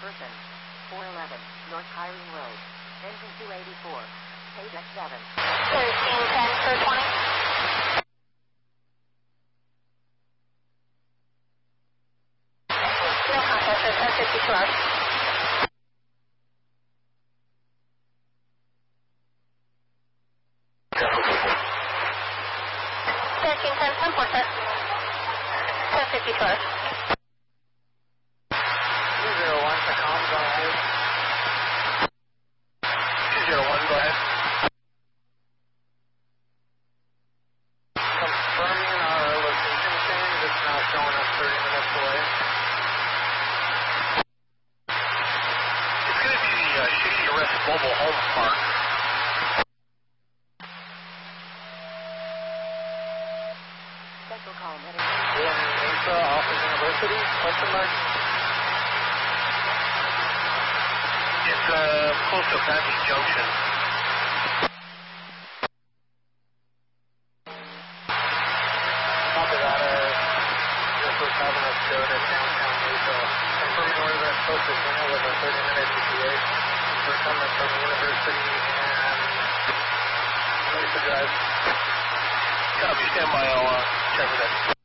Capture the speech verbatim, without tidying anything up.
Person. four eleven, North Kyrene Road. Engine two eighty-four. Page X seven. thirteen ten for twenty. No contact for ten fifty-two hours. thirteen ten, ten point set. ten fifty-two hours. two zero one for comms on hold. two zero one, go ahead. Confirming our location change, it's now showing us thirty minutes away. It's going to be the uh, Shady Rest Mobile Home Park. Special call medic. In Mesa off of University, question mark? It's uh, close to Pappy Junction. Copy that, uh, your first having us go to downtown Mesa. Confirming order that's close to Sena with a thirty minute E T A. First coming from University and Mesa Drive. Copy, stand by, I'll uh, check with it.